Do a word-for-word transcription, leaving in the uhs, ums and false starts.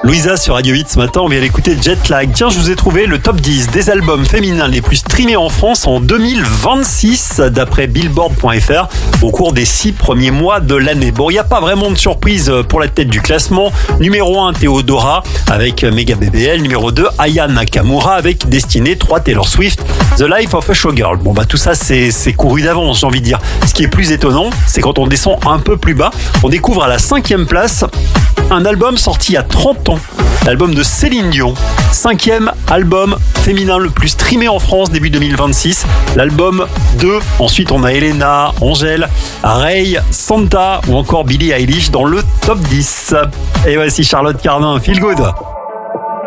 Louisa sur Radio huit ce matin, on vient d'écouter Jetlag. Tiens, je vous ai trouvé le top dix des albums féminins les plus streamés en France en deux mille vingt-six d'après Billboard point F R au cours des six premiers mois de l'année. Bon, il n'y a pas vraiment de surprise pour la tête du classement. Numéro un, Théodora avec Mega B B L. Numéro deux, Aya Nakamura avec Destinée. trois, Taylor Swift, The Life of a Showgirl. Bon, bah tout ça, c'est, c'est couru d'avance, j'ai envie de dire. Ce qui est plus étonnant, c'est quand on descend un peu plus bas, on découvre à la cinquième place un album sorti il y a trente ans. L'album de Céline Dion. Cinquième album féminin le plus streamé en France début deux mille vingt-six. L'album deux. Ensuite, on a Elena, Angèle, Ray, Santa ou encore Billie Eilish dans le top dix. Et voici Charlotte Cardin, Feel Good.